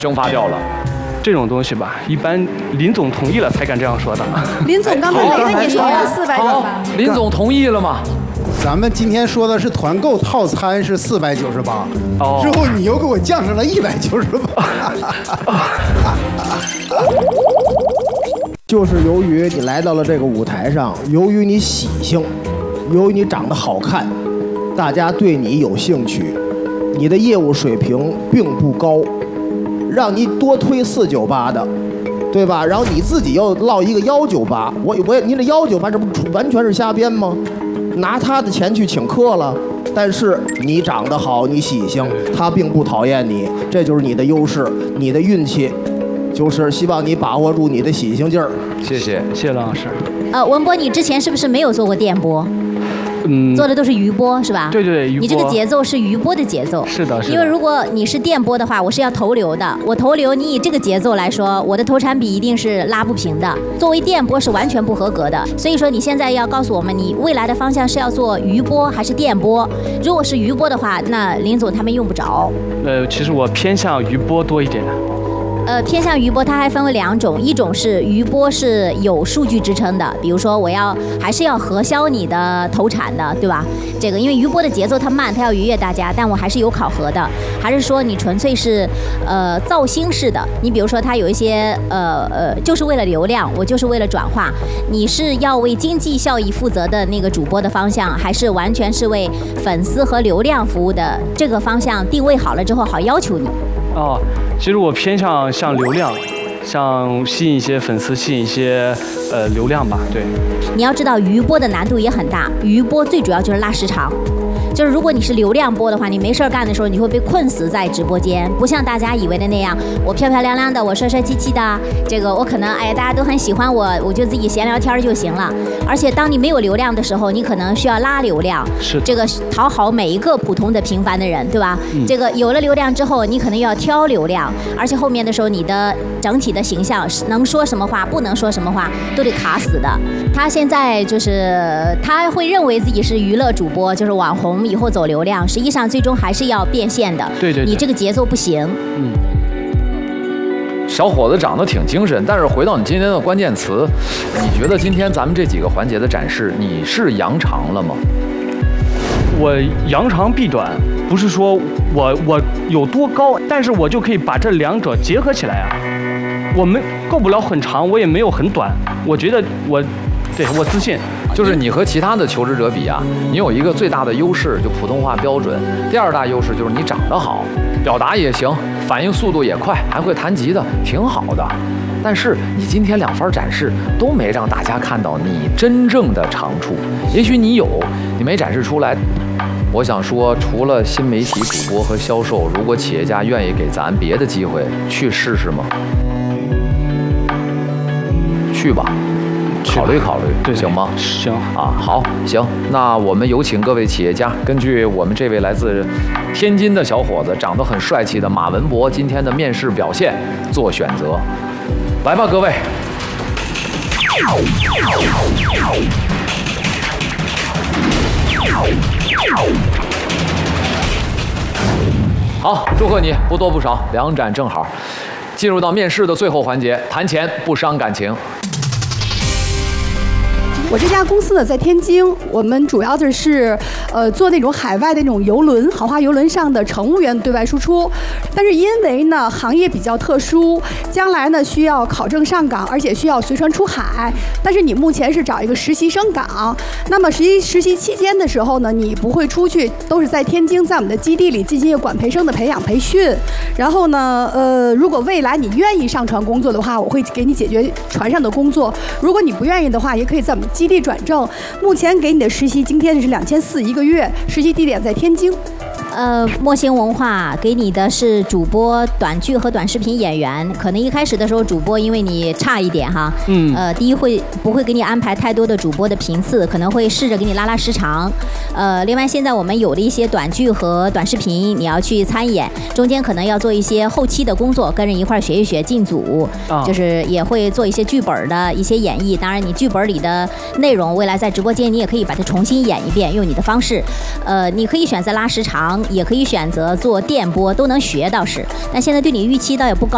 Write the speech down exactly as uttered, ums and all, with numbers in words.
蒸发掉了。 这种东西吧，一般林总同意了才敢这样说的。 林总刚才没跟你说四百九十八， 林总同意了吗？ 咱们今天说的是团购套餐是四百九十八，之后你又给我降成了一百九十八。 就是由于你来到了这个舞台上，由于你喜庆，由于你长得好看，大家对你有兴趣，你的业务水平并不高，让你多推四九八的，对吧？然后你自己又落一个幺九八，我我您这幺九八这不完全是瞎编吗？拿他的钱去请客了，但是你长得好，你喜庆，他并不讨厌你，这就是你的优势，你的运气。就是希望你把握住你的喜庆劲儿。 谢谢， 谢谢郎老师。 呃，文波，你之前是不是没有做过电波？ 嗯， 做的都是余波是吧？ 对对对，余波。 你这个节奏是余波的节奏。 是的，是的。 因为如果你是电波的话，我是要投流的。我投流，你以这个节奏来说，我的投产比一定是拉不平的。作为电波是完全不合格的。所以说你现在要告诉我们，你未来的方向是要做余波还是电波？如果是余波的话，那林总他们用不着。 呃，其实我偏向余波多一点。 呃，偏向余波，它还分为两种，一种是余波是有数据支撑的，比如说我要还是要核销你的投产的，对吧？这个因为余波的节奏它慢，它要愉悦大家，但我还是有考核的。还是说你纯粹是呃造星式的？你比如说它有一些呃呃就是为了流量，我就是为了转化，你是要为经济效益负责的那个主播的方向，还是完全是为粉丝和流量服务的这个方向定位好了之后，好要求你？ 哦，其实我偏向像流量，像吸引一些粉丝，吸引一些呃流量吧。对。 你要知道余波的难度也很大，余波最主要就是拉时长。就是如果你是流量播的话，你没事干的时候，你会被困死在直播间，不像大家以为的那样，我漂漂亮亮的，我帅帅气气的，这个我可能哎大家都很喜欢我，我就自己闲聊天就行了。而且当你没有流量的时候，你可能需要拉流量， 是这个讨好每一个普通的平凡的人，对吧？ 嗯、 这个有了流量之后，你可能要挑流量，而且后面的时候你的整体的形象能说什么话，不能说什么话，都得卡死的。他现在就是他会认为自己是娱乐主播，就是网红。以后走流量，实际上最终还是要变现的。 对对对， 你这个节奏不行。 嗯。 小伙子长得挺精神，但是回到你今天的关键词，你觉得今天咱们这几个环节的展示，你是扬长了吗？ 我扬长避短，不是说我我有多高，但是我就可以把这两者结合起来啊。我们够不了很长，我也没有很短，我觉得我。对我自信， 就是你和其他的求职者比啊，你有一个最大的优势，就普通话标准；第二大优势就是你长得好，表达也行，反应速度也快，还会弹吉他，挺好的。但是你今天两番展示都没让大家看到你真正的长处，也许你有，你没展示出来。我想说，除了新媒体主播和销售，如果企业家愿意给咱别的机会，去试试吗？去吧。考虑考虑， 对， 行吗？ 行啊，好，行，那我们有请各位企业家，根据我们这位来自天津的小伙子，长得很帅气的马文博今天的面试表现做选择。来吧，各位。好，祝贺你，不多不少，两展正好。进入到面试的最后环节，谈钱不伤感情。 我这家公司呢在天津，我们主要的是呃做那种海外的那种邮轮、豪华邮轮上的乘务员对外输出。但是因为呢行业比较特殊，将来呢需要考证上岗，而且需要随船出海。但是你目前是找一个实习生岗，那么实习实习期间的时候呢，你不会出去，都是在天津，在我们的基地里进行一个管培生的培养培训。然后呢，呃，如果未来你愿意上船工作的话，我会给你解决船上的工作；如果你不愿意的话，也可以在我们基地转正。目前给你的实习津贴是两千四一个月，实习地点在天津。 呃，墨星文化给你的是主播、短剧和短视频演员。可能一开始的时候，主播因为你差一点哈，嗯，呃，第一会不会给你安排太多的主播的频次，可能会试着给你拉拉时长。呃，另外现在我们有了一些短剧和短视频，你要去参演，中间可能要做一些后期的工作，跟人一块学一学进组，哦、就是也会做一些剧本的一些演绎。当然，你剧本里的内容，未来在直播间你也可以把它重新演一遍，用你的方式。呃，你可以选择拉时长。也可以选择做电波，都能学倒是，但现在对你预期倒也不高。